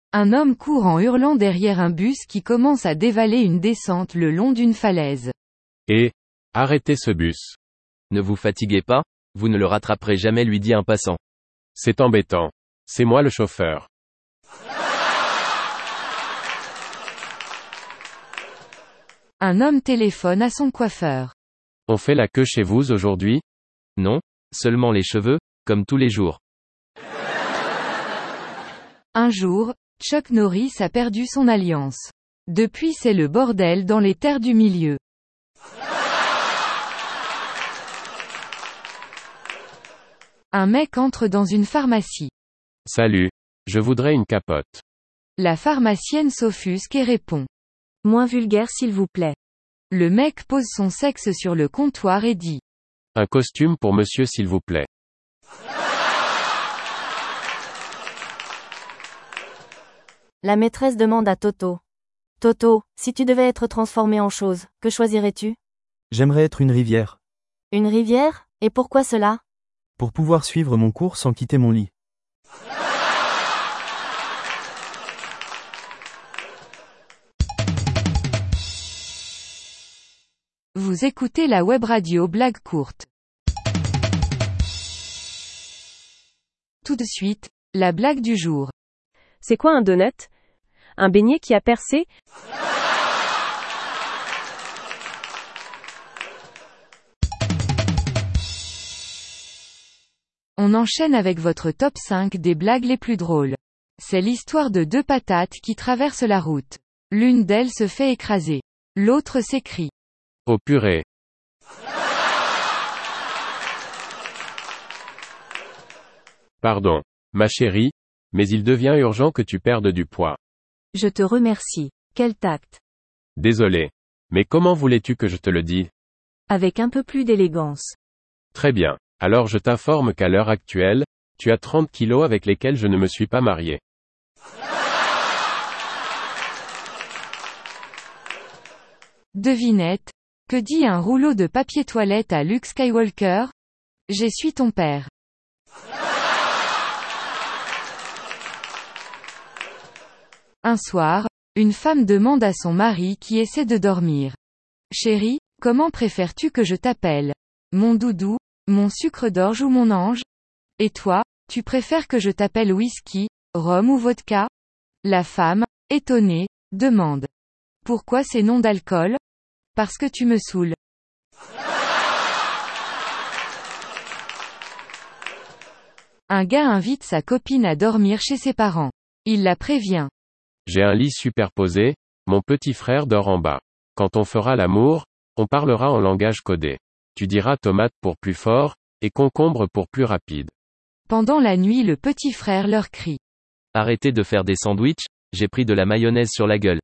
Un homme court en hurlant derrière un bus qui commence à dévaler une descente le long d'une falaise. Et, arrêtez ce bus. Ne vous fatiguez pas, vous ne le rattraperez jamais, lui dit un passant. C'est embêtant. C'est moi le chauffeur. Un homme téléphone à son coiffeur. On fait la queue chez vous aujourd'hui? Non, seulement les cheveux, comme tous les jours. Un jour, Chuck Norris a perdu son alliance. Depuis, c'est le bordel dans les terres du milieu. Un mec entre dans une pharmacie. Salut. Je voudrais une capote. La pharmacienne s'offusque et répond. Moins vulgaire s'il vous plaît. Le mec pose son sexe sur le comptoir et dit. Un costume pour monsieur s'il vous plaît. La maîtresse demande à Toto. Toto, si tu devais être transformé en chose, que choisirais-tu? J'aimerais être une rivière. Une rivière? Et pourquoi cela? Pour pouvoir suivre mon cours sans quitter mon lit. Vous écoutez la web radio Blague courte. Tout de suite, la blague du jour. C'est quoi un donut? Un beignet qui a percé? On enchaîne avec votre top 5 des blagues les plus drôles. C'est l'histoire de deux patates qui traversent la route. L'une d'elles se fait écraser. L'autre s'écrie. Oh purée. Pardon, ma chérie, mais il devient urgent que tu perdes du poids. Je te remercie. Quel tact. Désolé. Mais comment voulais-tu que je te le dise? Avec un peu plus d'élégance. Très bien. Alors je t'informe qu'à l'heure actuelle, tu as 30 kilos avec lesquels je ne me suis pas marié. Devinette. Que dit un rouleau de papier toilette à Luke Skywalker? J'essuie ton père. Un soir, une femme demande à son mari qui essaie de dormir. Chérie, comment préfères-tu que je t'appelle? Mon doudou, mon sucre d'orge ou mon ange? Et toi, tu préfères que je t'appelle whisky, rhum ou vodka? La femme, étonnée, demande. Pourquoi ces noms d'alcool? Parce que tu me saoules. Un gars invite sa copine à dormir chez ses parents. Il la prévient. J'ai un lit superposé, mon petit frère dort en bas. Quand on fera l'amour, on parlera en langage codé. Tu diras tomate pour plus fort, et concombre pour plus rapide. Pendant la nuit, le petit frère leur crie. Arrêtez de faire des sandwichs, j'ai pris de la mayonnaise sur la gueule.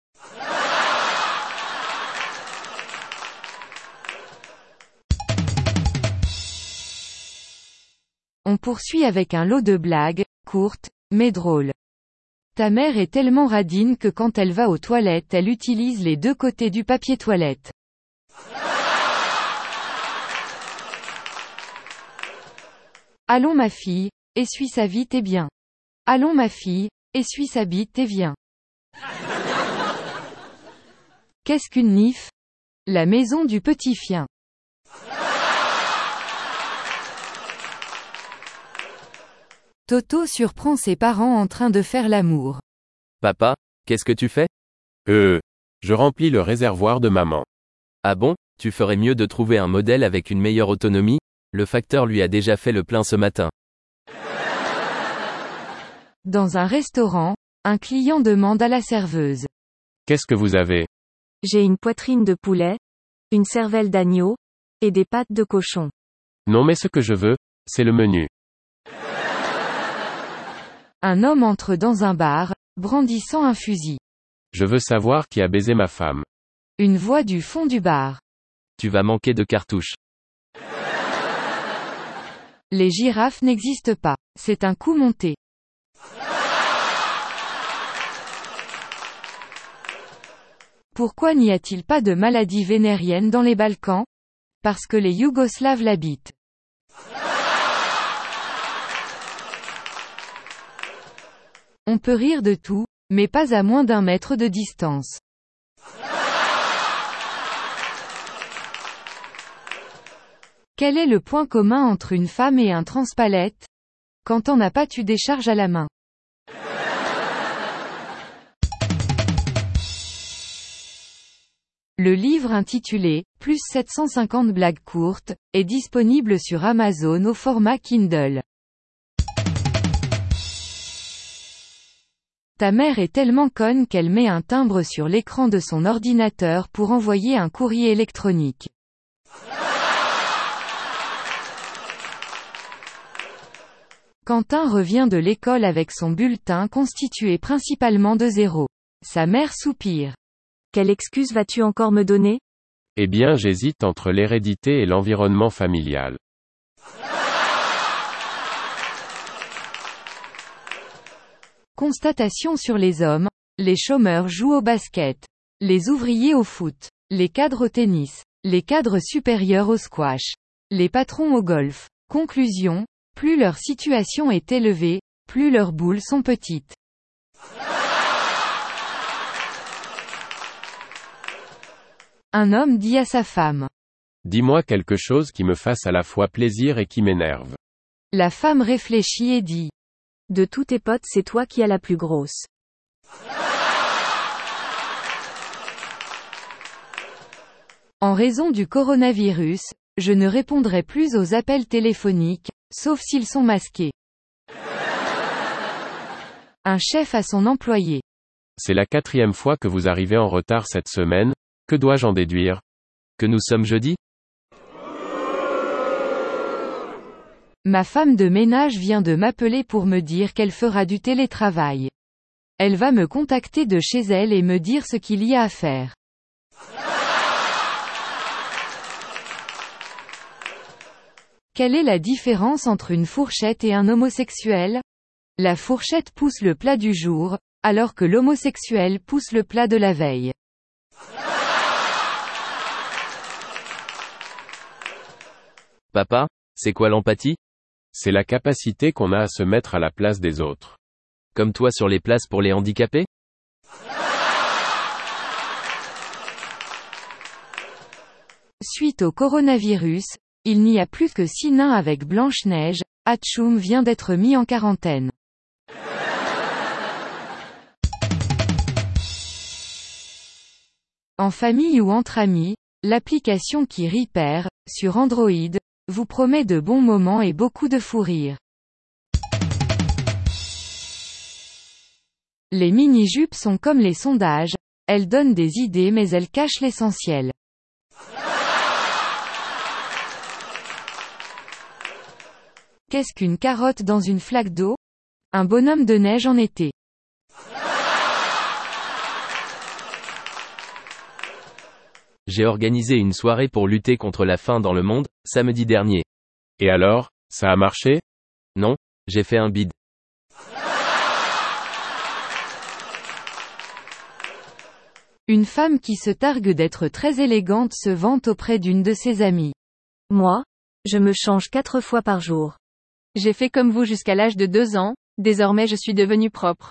On poursuit avec un lot de blagues, courtes, mais drôles. Ta mère est tellement radine que quand elle va aux toilettes, elle utilise les deux côtés du papier toilette. Allons ma fille, essuie sa bite et bien. Allons ma fille, essuie sa bite et viens. Qu'est-ce qu'une nif? La maison du petit chien. Toto surprend ses parents en train de faire l'amour. Papa, qu'est-ce que tu fais? Je remplis le réservoir de maman. Ah bon, tu ferais mieux de trouver un modèle avec une meilleure autonomie, le facteur lui a déjà fait le plein ce matin. Dans un restaurant, un client demande à la serveuse. Qu'est-ce que vous avez? J'ai une poitrine de poulet, une cervelle d'agneau, et des pattes de cochon. Non mais ce que je veux, c'est le menu. Un homme entre dans un bar, brandissant un fusil. Je veux savoir qui a baisé ma femme. Une voix du fond du bar. Tu vas manquer de cartouches. Les girafes n'existent pas. C'est un coup monté. Pourquoi n'y a-t-il pas de maladie vénérienne dans les Balkans? Parce que les Yougoslaves l'habitent. On peut rire de tout, mais pas à moins d'1 mètre de distance. Quel est le point commun entre une femme et un transpalette? Quand t'en as pas tu décharges à la main. Le livre intitulé « Plus 750 blagues courtes » est disponible sur Amazon au format Kindle. Ta mère est tellement conne qu'elle met un timbre sur l'écran de son ordinateur pour envoyer un courrier électronique. Quentin revient de l'école avec son bulletin constitué principalement de zéros. Sa mère soupire. Quelle excuse vas-tu encore me donner? Eh bien, j'hésite entre l'hérédité et l'environnement familial. Constatation sur les hommes. Les chômeurs jouent au basket. Les ouvriers au foot. Les cadres au tennis. Les cadres supérieurs au squash. Les patrons au golf. Conclusion. Plus leur situation est élevée, plus leurs boules sont petites. Un homme dit à sa femme. Dis-moi quelque chose qui me fasse à la fois plaisir et qui m'énerve. La femme réfléchit et dit. De tous tes potes c'est toi qui as la plus grosse. En raison du coronavirus, je ne répondrai plus aux appels téléphoniques, sauf s'ils sont masqués. Un chef à son employé. C'est la 4e fois que vous arrivez en retard cette semaine, que dois-je en déduire? Que nous sommes jeudi? Ma femme de ménage vient de m'appeler pour me dire qu'elle fera du télétravail. Elle va me contacter de chez elle et me dire ce qu'il y a à faire. Quelle est la différence entre une fourchette et un homosexuel? La fourchette pousse le plat du jour, alors que l'homosexuel pousse le plat de la veille. Papa, c'est quoi l'empathie? C'est la capacité qu'on a à se mettre à la place des autres. Comme toi sur les places pour les handicapés? Suite au coronavirus, il n'y a plus que 6 nains avec Blanche-Neige, Hatchoum vient d'être mis en quarantaine. En famille ou entre amis, l'application qui Repair, sur Android, vous promet de bons moments et beaucoup de fou rire. Les mini-jupes sont comme les sondages, elles donnent des idées mais elles cachent l'essentiel. Qu'est-ce qu'une carotte dans une flaque d'eau? Un bonhomme de neige en été. J'ai organisé une soirée pour lutter contre la faim dans le monde, samedi dernier. Et alors, ça a marché? Non, j'ai fait un bide. Une femme qui se targue d'être très élégante se vante auprès d'une de ses amies. Moi, je me change 4 fois par jour. J'ai fait comme vous jusqu'à l'âge de 2 ans, désormais je suis devenue propre.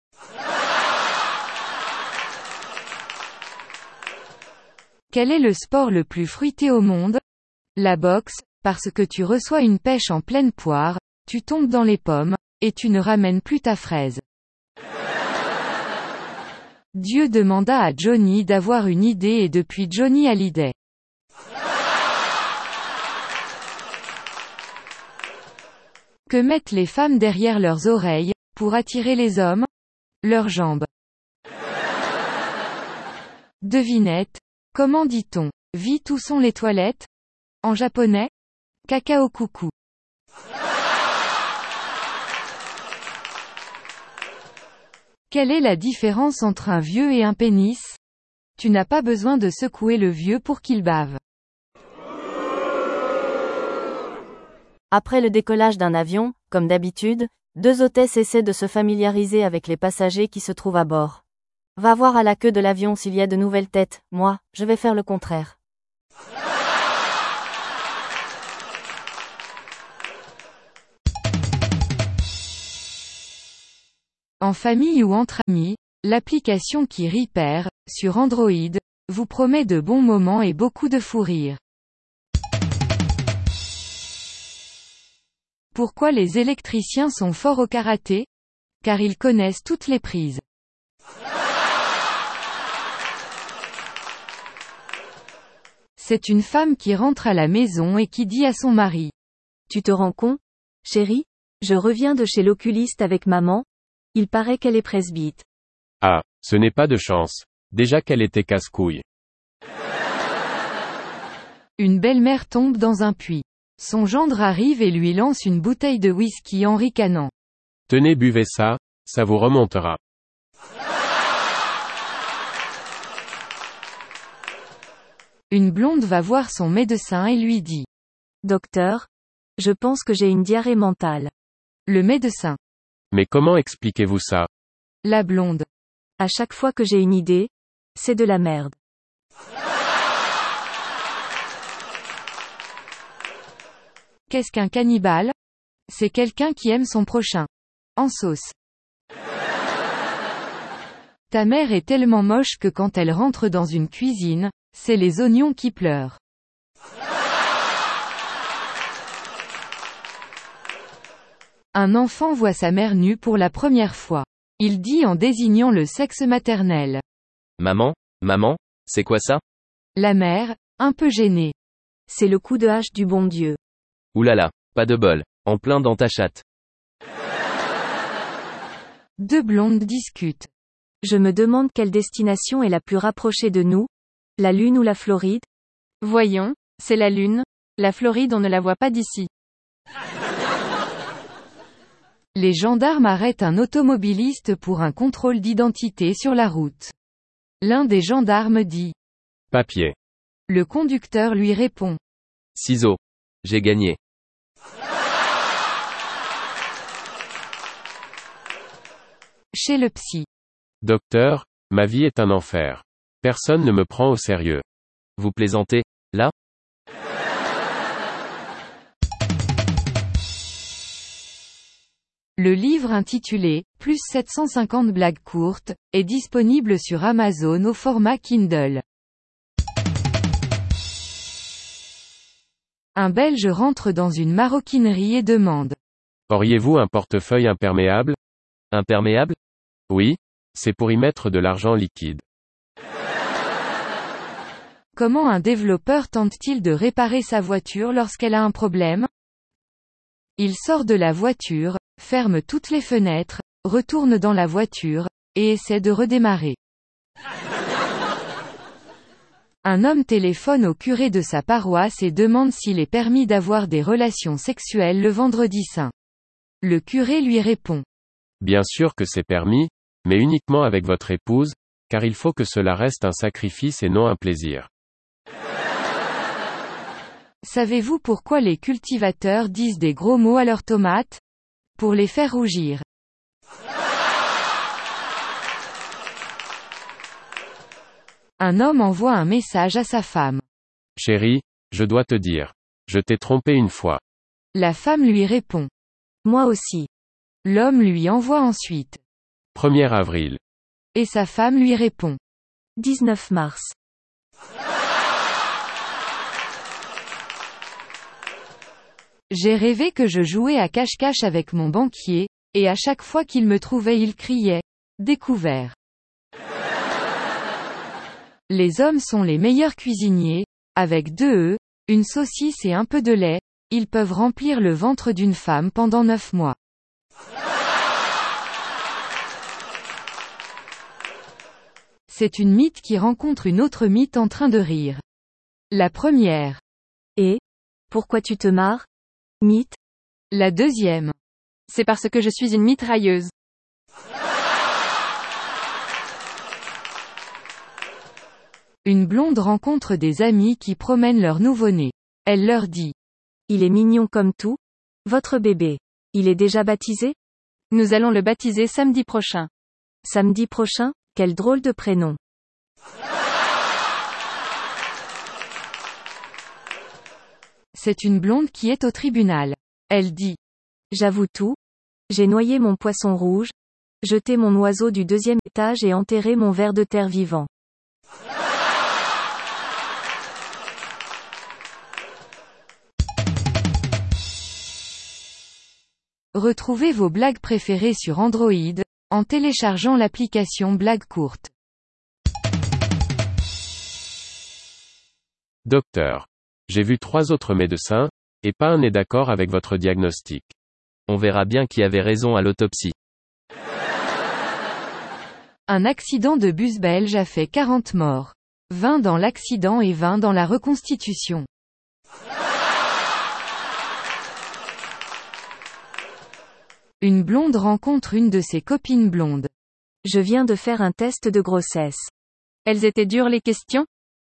Quel est le sport le plus fruité au monde? La boxe, parce que tu reçois une pêche en pleine poire, tu tombes dans les pommes, et tu ne ramènes plus ta fraise. Dieu demanda à Johnny d'avoir une idée et depuis Johnny a l'idée. Que mettent les femmes derrière leurs oreilles, pour attirer les hommes? Leurs jambes. Devinette. Comment dit-on? Vite où sont les toilettes? En japonais? Cacao coucou. Quelle est la différence entre un vieux et un pénis? Tu n'as pas besoin de secouer le vieux pour qu'il bave. Après le décollage d'un avion, comme d'habitude, 2 hôtesses essaient de se familiariser avec les passagers qui se trouvent à bord. Va voir à la queue de l'avion s'il y a de nouvelles têtes, moi, je vais faire le contraire. En famille ou entre amis, l'application qui Repair, sur Android, vous promet de bons moments et beaucoup de fou rire. Pourquoi les électriciens sont forts au karaté? Car ils connaissent toutes les prises. C'est une femme qui rentre à la maison et qui dit à son mari. Tu te rends compte, chérie? Je reviens de chez l'oculiste avec maman. Il paraît qu'elle est presbyte. Ah, ce n'est pas de chance. Déjà qu'elle était casse-couille. Une belle-mère tombe dans un puits. Son gendre arrive et lui lance une bouteille de whisky en ricanant. Tenez, buvez ça, ça vous remontera. Une blonde va voir son médecin et lui dit. Docteur, je pense que j'ai une diarrhée mentale. Le médecin. Mais comment expliquez-vous ça? La blonde. À chaque fois que j'ai une idée, c'est de la merde. Qu'est-ce qu'un cannibale? C'est quelqu'un qui aime son prochain. En sauce. Ta mère est tellement moche que quand elle rentre dans une cuisine, c'est les oignons qui pleurent. Un enfant voit sa mère nue pour la première fois. Il dit en désignant le sexe maternel. Maman, c'est quoi ça? La mère, un peu gênée. C'est le coup de hache du bon Dieu. Oulala, pas de bol. En plein dans ta chatte. Deux blondes discutent. Je me demande quelle destination est la plus rapprochée de nous, la Lune ou la Floride? Voyons, c'est la Lune. La Floride on ne la voit pas d'ici. Les gendarmes arrêtent un automobiliste pour un contrôle d'identité sur la route. L'un des gendarmes dit. Papier. Le conducteur lui répond. Ciseaux. J'ai gagné. Chez le psy. Docteur, ma vie est un enfer. Personne ne me prend au sérieux. Vous plaisantez, là? Le livre intitulé « Plus 750 blagues courtes » est disponible sur Amazon au format Kindle. Un Belge rentre dans une maroquinerie et demande. Auriez-vous un portefeuille imperméable? Imperméable? Oui, c'est pour y mettre de l'argent liquide. Comment un développeur tente-t-il de réparer sa voiture lorsqu'elle a un problème? Il sort de la voiture, ferme toutes les fenêtres, retourne dans la voiture, et essaie de redémarrer. Un homme téléphone au curé de sa paroisse et demande s'il est permis d'avoir des relations sexuelles le vendredi saint. Le curé lui répond. Bien sûr que c'est permis, mais uniquement avec votre épouse, car il faut que cela reste un sacrifice et non un plaisir. Savez-vous pourquoi les cultivateurs disent des gros mots à leurs tomates? Pour les faire rougir. Un homme envoie un message à sa femme. Chérie, je dois te dire. Je t'ai trompé une fois. La femme lui répond. Moi aussi. L'homme lui envoie ensuite. 1er avril. Et sa femme lui répond. 19 mars. J'ai rêvé que je jouais à cache-cache avec mon banquier, et à chaque fois qu'il me trouvait il criait. Découvert. Les hommes sont les meilleurs cuisiniers, avec 2 œufs, une saucisse et un peu de lait, ils peuvent remplir le ventre d'une femme pendant 9 mois. C'est une mythe qui rencontre une autre mythe en train de rire. La première. Et? Pourquoi tu te marres? Mythe. La deuxième. C'est parce que je suis une mitrailleuse. Une blonde rencontre des amis qui promènent leur nouveau-né. Elle leur dit. Il est mignon comme tout. Votre bébé. Il est déjà baptisé? Nous allons le baptiser samedi prochain. Samedi prochain? Quel drôle de prénom. C'est une blonde qui est au tribunal. Elle dit. J'avoue tout. J'ai noyé mon poisson rouge. Jeter mon oiseau du 2e étage et enterrer mon ver de terre vivant. Retrouvez vos blagues préférées sur Android, en téléchargeant l'application Blagues courtes. Docteur. J'ai vu 3 autres médecins, et pas un n'est d'accord avec votre diagnostic. On verra bien qui avait raison à l'autopsie. Un accident de bus belge a fait 40 morts. 20 dans l'accident et 20 dans la reconstitution. Une blonde rencontre une de ses copines blondes. Je viens de faire un test de grossesse. Elles étaient dures les questions?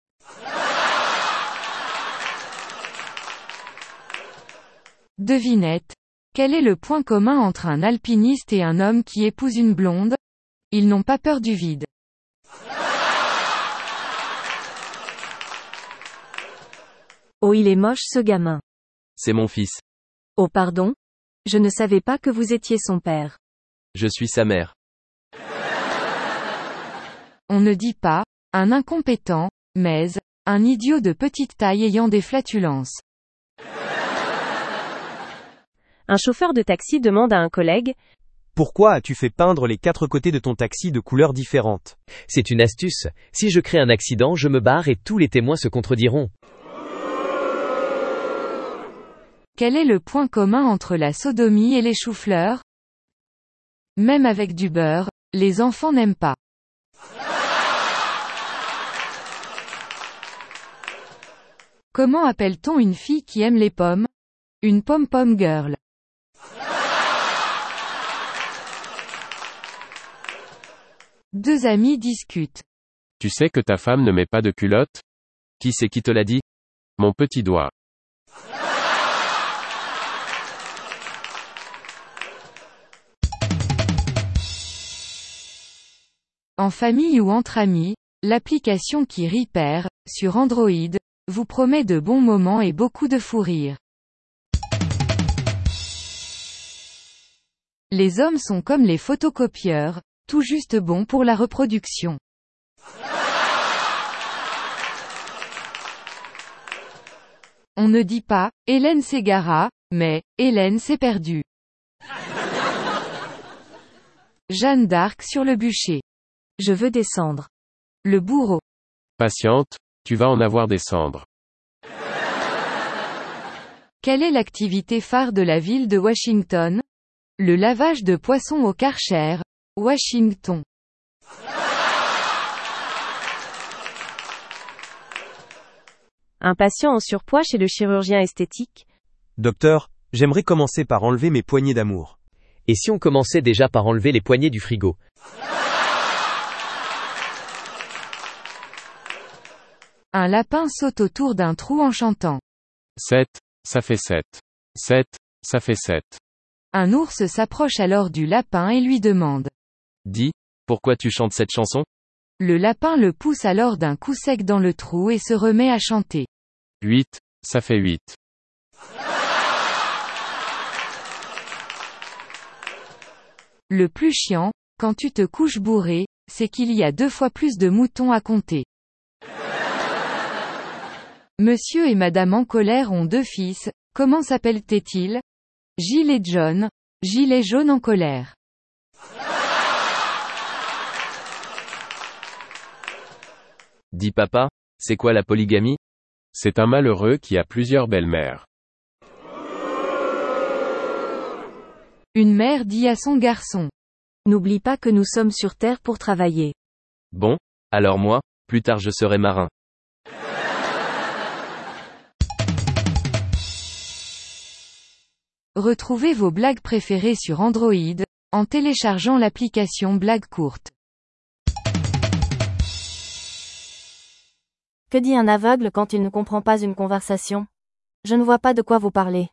Devinette. Quel est le point commun entre un alpiniste et un homme qui épouse une blonde? Ils n'ont pas peur du vide. Oh, il est moche ce gamin. C'est mon fils. Oh pardon? Je ne savais pas que vous étiez son père. Je suis sa mère. On ne dit pas, un incompétent, mais, un idiot de petite taille ayant des flatulences. Un chauffeur de taxi demande à un collègue: Pourquoi as-tu fait peindre les 4 côtés de ton taxi de couleurs différentes? C'est une astuce. Si je crée un accident, je me barre et tous les témoins se contrediront. Quel est le point commun entre la sodomie et les choux-fleurs? Même avec du beurre, les enfants n'aiment pas. Comment appelle-t-on une fille qui aime les pommes? Une pom-pom girl. Deux amis discutent. Tu sais que ta femme ne met pas de culotte? Qui c'est qui te l'a dit? Mon petit doigt. En famille ou entre amis, l'application qui rit perd, sur Android, vous promet de bons moments et beaucoup de fou rire. Les hommes sont comme les photocopieurs, tout juste bons pour la reproduction. On ne dit pas, Hélène s'égara, mais, Hélène s'est perdue. Jeanne d'Arc sur le bûcher. Je veux descendre. Le bourreau. Patiente, tu vas en avoir des cendres. Quelle est l'activité phare de la ville de Washington? Le lavage de poissons au Karcher, Washington. Un patient en surpoids chez le chirurgien esthétique. Docteur, j'aimerais commencer par enlever mes poignées d'amour. Et si on commençait déjà par enlever les poignées du frigo? Un lapin saute autour d'un trou en chantant. 7, ça fait 7. 7, ça fait 7. Un ours s'approche alors du lapin et lui demande. Dis, pourquoi tu chantes cette chanson? Le lapin le pousse alors d'un coup sec dans le trou et se remet à chanter. 8, ça fait 8. Le plus chiant, quand tu te couches bourré, c'est qu'il y a 2 fois plus de moutons à compter. Monsieur et Madame en colère ont 2 fils, comment s'appellent-ils? Gilles et John. Gilles est jaune en colère. Dis papa, c'est quoi la polygamie? C'est un malheureux qui a plusieurs belles-mères. Une mère dit à son garçon. N'oublie pas que nous sommes sur Terre pour travailler. Bon, alors moi, plus tard je serai marin. Retrouvez vos blagues préférées sur Android, en téléchargeant l'application Blagues courtes. Que dit un aveugle quand il ne comprend pas une conversation? Je ne vois pas de quoi vous parlez.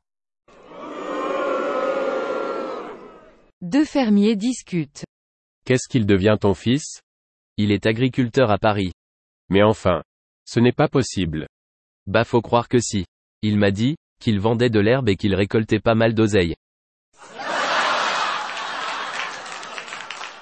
2 fermiers discutent. Qu'est-ce qu'il devient ton fils? Il est agriculteur à Paris. Mais enfin. Ce n'est pas possible. Bah faut croire que si. Il m'a dit qu'il vendait de l'herbe et qu'il récoltait pas mal d'oseille.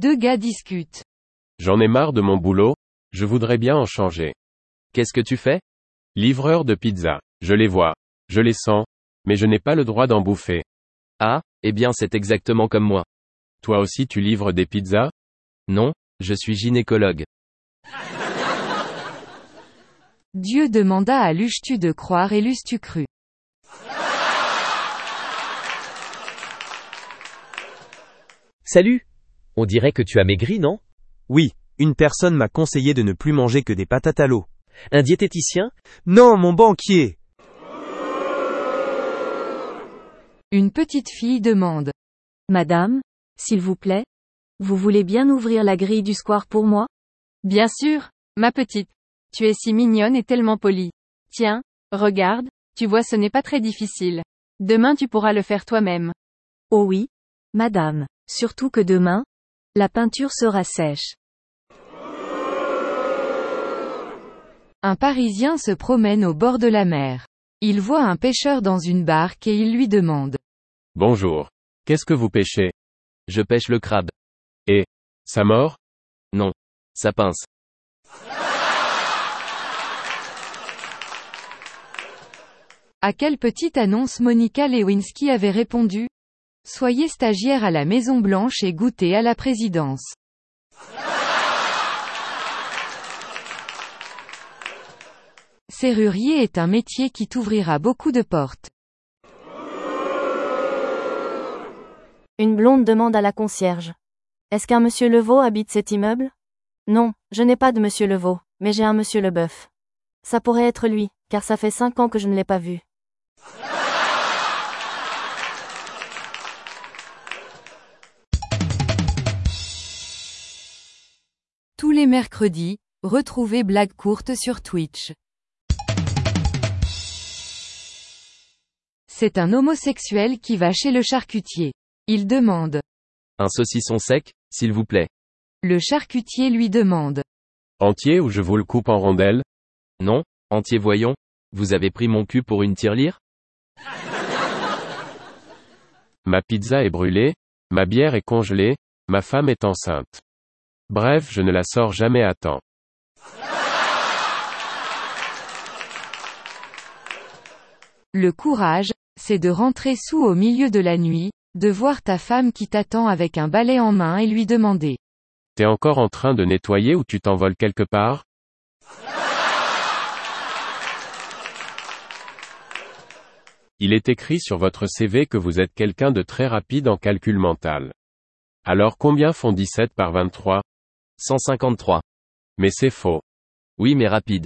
Deux gars discutent. J'en ai marre de mon boulot, je voudrais bien en changer. Qu'est-ce que tu fais? Livreur de pizza. Je les vois. Je les sens. Mais je n'ai pas le droit d'en bouffer. Ah, eh bien c'est exactement comme moi. Toi aussi tu livres des pizzas? Non, je suis gynécologue. Dieu demanda à l'euches-tu de croire et l'eusses-tu cru. Salut! On dirait que tu as maigri, non? Oui, une personne m'a conseillé de ne plus manger que des patates à l'eau. Un diététicien? Non, mon banquier! Une petite fille demande. Madame, s'il vous plaît, vous voulez bien ouvrir la grille du square pour moi? Bien sûr, ma petite. Tu es si mignonne et tellement polie. Tiens, regarde, tu vois ce n'est pas très difficile. Demain tu pourras le faire toi-même. Oh oui, madame, surtout que demain, la peinture sera sèche. Un Parisien se promène au bord de la mer. Il voit un pêcheur dans une barque et il lui demande. Bonjour. Qu'est-ce que vous pêchez? Je pêche le crabe. Et ça mord? Non. Ça pince. À quelle petite annonce Monica Lewinsky avait répondu? Soyez stagiaire à la Maison Blanche et goûtez à la présidence. Serrurier est un métier qui t'ouvrira beaucoup de portes. Une blonde demande à la concierge. Est-ce qu'un monsieur Levaux habite cet immeuble? Non, je n'ai pas de monsieur Levaux, mais j'ai un monsieur Leboeuf. Ça pourrait être lui, car ça fait 5 ans que je ne l'ai pas vu. Tous les mercredis, retrouvez Blagues courtes sur Twitch. C'est un homosexuel qui va chez le charcutier. Il demande. Un saucisson sec, s'il vous plaît. Le charcutier lui demande. Entier ou je vous le coupe en rondelles? Non, entier voyons. Vous avez pris mon cul pour une tirelire? Ma pizza est brûlée, ma bière est congelée, ma femme est enceinte. Bref, je ne la sors jamais à temps. Le courage, c'est de rentrer sous au milieu de la nuit, de voir ta femme qui t'attend avec un balai en main et lui demander. T'es encore en train de nettoyer ou tu t'envoles quelque part? Il est écrit sur votre CV que vous êtes quelqu'un de très rapide en calcul mental. Alors combien font 17 par 23? 153. Mais c'est faux. Oui mais rapide.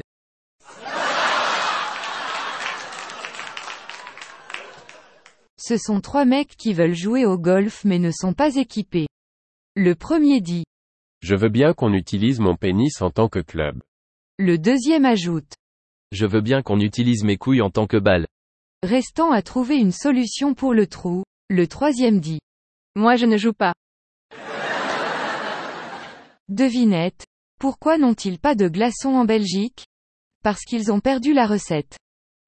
Ce sont 3 mecs qui veulent jouer au golf mais ne sont pas équipés. Le premier dit. Je veux bien qu'on utilise mon pénis en tant que club. Le deuxième ajoute. Je veux bien qu'on utilise mes couilles en tant que balle. Restant à trouver une solution pour le trou, le troisième dit. Moi je ne joue pas. Devinette. Pourquoi n'ont-ils pas de glaçons en Belgique? Parce qu'ils ont perdu la recette.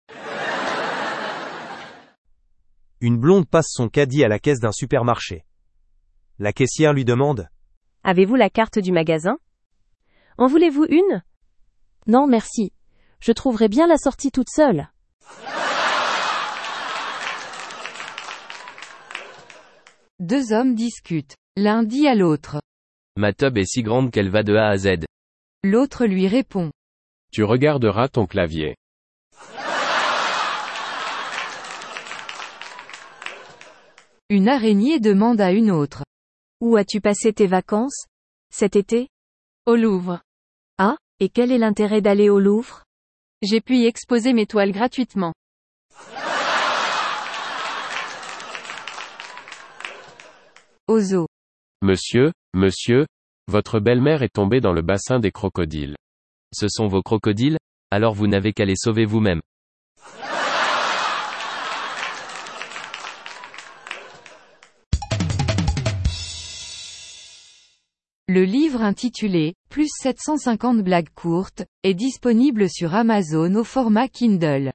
Une blonde passe son caddie à la caisse d'un supermarché. La caissière lui demande. Avez-vous la carte du magasin? En voulez-vous une? Non merci. Je trouverai bien la sortie toute seule. Deux hommes discutent. L'un dit à l'autre. Ma tub est si grande qu'elle va de A à Z. L'autre lui répond. Tu regarderas ton clavier. Une araignée demande à une autre. Où as-tu passé tes vacances? Cet été? Au Louvre. Ah, et quel est l'intérêt d'aller au Louvre? J'ai pu y exposer mes toiles gratuitement. Au zoo. Monsieur, votre belle-mère est tombée dans le bassin des crocodiles. Ce sont vos crocodiles? Alors vous n'avez qu'à les sauver vous-même. Le livre intitulé « Plus 750 blagues courtes » est disponible sur Amazon au format Kindle.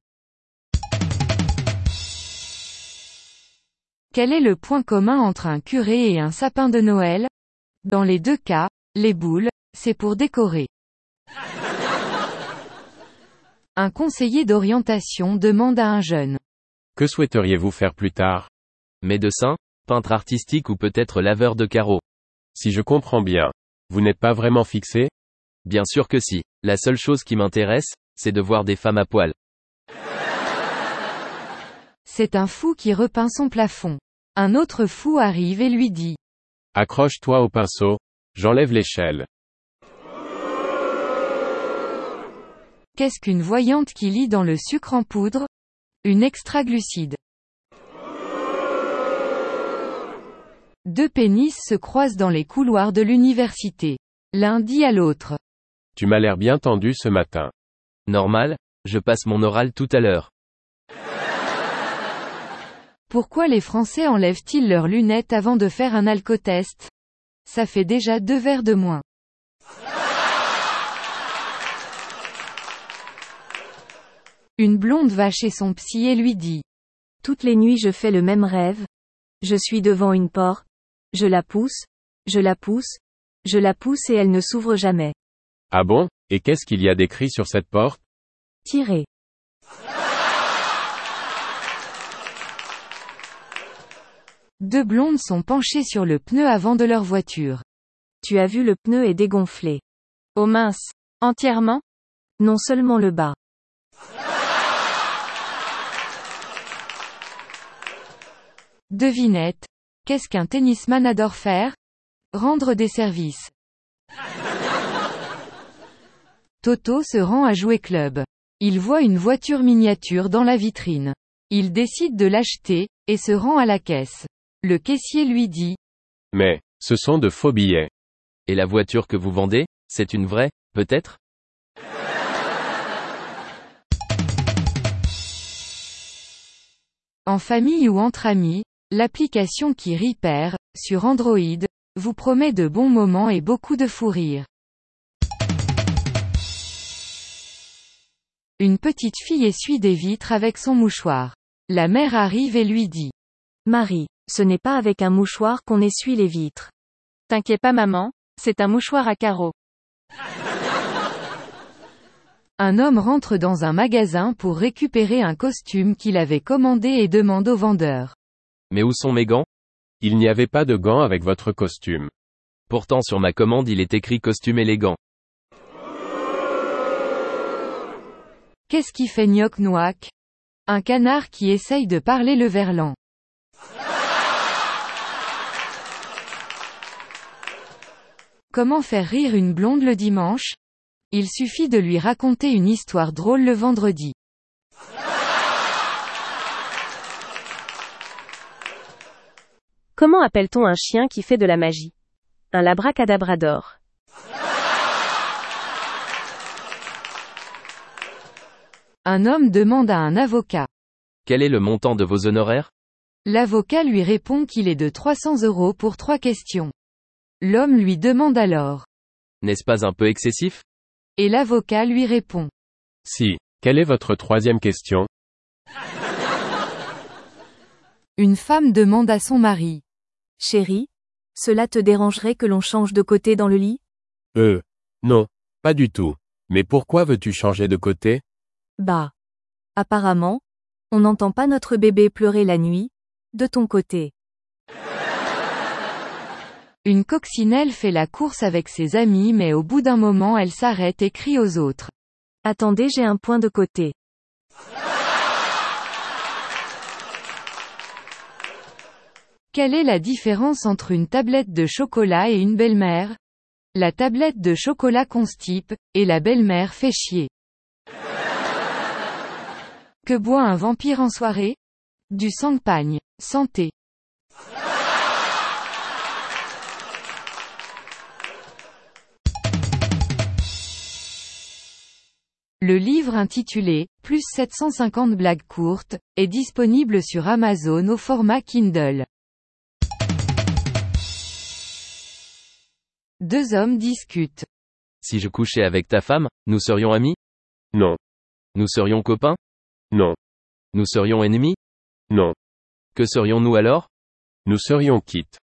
Quel est le point commun entre un curé et un sapin de Noël? Dans les deux cas, les boules, c'est pour décorer. Un conseiller d'orientation demande à un jeune. Que souhaiteriez-vous faire plus tard? Médecin, peintre artistique ou peut-être laveur de carreaux. Si je comprends bien, vous n'êtes pas vraiment fixé? Bien sûr que si. La seule chose qui m'intéresse, c'est de voir des femmes à poil. C'est un fou qui repeint son plafond. Un autre fou arrive et lui dit. Accroche-toi au pinceau, j'enlève l'échelle. Qu'est-ce qu'une voyante qui lit dans le sucre en poudre? Une extraglucide. Deux pénis se croisent dans les couloirs de l'université. L'un dit à l'autre. Tu m'as l'air bien tendu ce matin. Normal, je passe mon oral tout à l'heure. Pourquoi les Français enlèvent-ils leurs lunettes avant de faire un alcotest? Ça fait déjà 2 verres de moins. Une blonde va chez son psy et lui dit. Toutes les nuits je fais le même rêve. Je suis devant une porte. Je la pousse. Je la pousse. Je la pousse et elle ne s'ouvre jamais. Ah bon? Et qu'est-ce qu'il y a d'écrit sur cette porte? Tirez. Deux blondes sont penchées sur le pneu avant de leur voiture. Tu as vu, le pneu est dégonflé. Oh mince. Entièrement? Non, seulement le bas. Devinette. Qu'est-ce qu'un tennisman adore faire? Rendre des services. Toto se rend à Jouet Club. Il voit une voiture miniature dans la vitrine. Il décide de l'acheter, et se rend à la caisse. Le caissier lui dit. Mais, ce sont de faux billets. Et la voiture que vous vendez, c'est une vraie, peut-être? En famille ou entre amis, l'application qui rit perd, sur Android, vous promet de bons moments et beaucoup de fou rire. Une petite fille essuie des vitres avec son mouchoir. La mère arrive et lui dit. Marie, ce n'est pas avec un mouchoir qu'on essuie les vitres. T'inquiète pas maman, c'est un mouchoir à carreaux. Un homme rentre dans un magasin pour récupérer un costume qu'il avait commandé et demande au vendeur. Mais où sont mes gants? Il n'y avait pas de gants avec votre costume. Pourtant sur ma commande il est écrit costume élégant. Qu'est-ce qui fait gnoc-noac? Un canard qui essaye de parler le verlan. Comment faire rire une blonde le dimanche? Il suffit de lui raconter une histoire drôle le vendredi. Comment appelle-t-on un chien qui fait de la magie? Un labracadabrador. Un homme demande à un avocat. Quel est le montant de vos honoraires? L'avocat lui répond qu'il est de 300 € pour 3 questions. L'homme lui demande alors. N'est-ce pas un peu excessif? Et l'avocat lui répond. Si. Quelle est votre troisième question? Une femme demande à son mari. Chérie, cela te dérangerait que l'on change de côté dans le lit? Non. Pas du tout. Mais pourquoi veux-tu changer de côté? Bah. Apparemment, on n'entend pas notre bébé pleurer la nuit, de ton côté. Une coccinelle fait la course avec ses amis mais au bout d'un moment elle s'arrête et crie aux autres. Attendez, j'ai un point de côté. Quelle est la différence entre une tablette de chocolat et une belle-mère? La tablette de chocolat constipe, et la belle-mère fait chier. Que boit un vampire en soirée? Du champagne. Santé. Le livre intitulé « Plus 750 blagues courtes » est disponible sur Amazon au format Kindle. Deux hommes discutent. Si je couchais avec ta femme, nous serions amis? Non. Nous serions copains? Non. Nous serions ennemis? Non. Que serions-nous alors? Nous serions quittes.